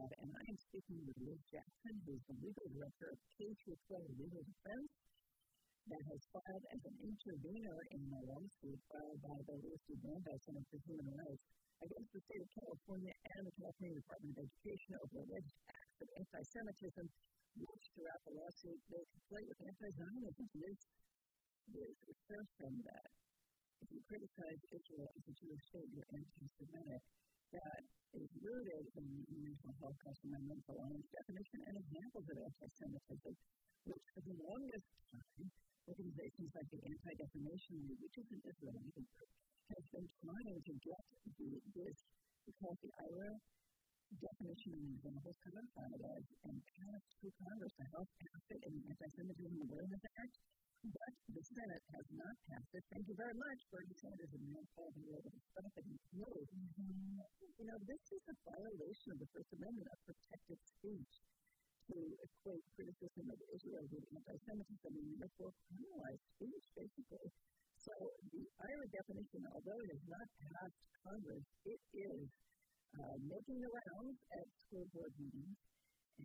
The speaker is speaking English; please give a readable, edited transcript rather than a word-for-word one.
and I am speaking with Liz Jackson, who is the legal director of K-12 Legal Defense, that has filed as an intervener in the lawsuit filed by the Louis D. Brandeis Center for Human Rights against the state of California and the California Department of Education over alleged acts of anti-Semitism, which throughout the lawsuit they conflate with anti-Zionism. Liz refers from that. If you criticize Israel as a Jewish state, you're anti-Semitic. That is rooted in the International Holocaust Memorial Alliance definition and examples of anti-Semitism, which for the longest time, organizations like the Anti-Defamation League, which is an Israeli group, has been trying to get this, we call it the IRA definition and examples codified as and passed through Congress to help pass it in the Anti-Semitism Awareness Act. But the Senate has not passed it. Thank you very much, Bernie Sanders and Rand Paul, who were able to stop it and move. This is a violation of the First Amendment of protected speech to equate criticism of Israel with anti-Semitism and therefore criminalize speech, basically. So the IRA definition, although it has not passed Congress, it is making the rounds at school board meetings.